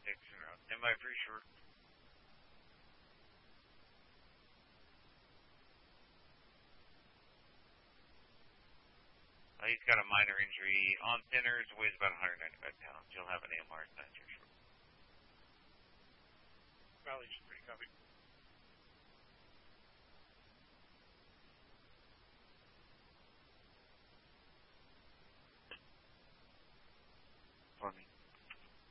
en route. Stand by for your short. He's got a minor injury on thinners, weighs about 195 pounds. You'll have an AMR assigned to your short. Valley 3, copy.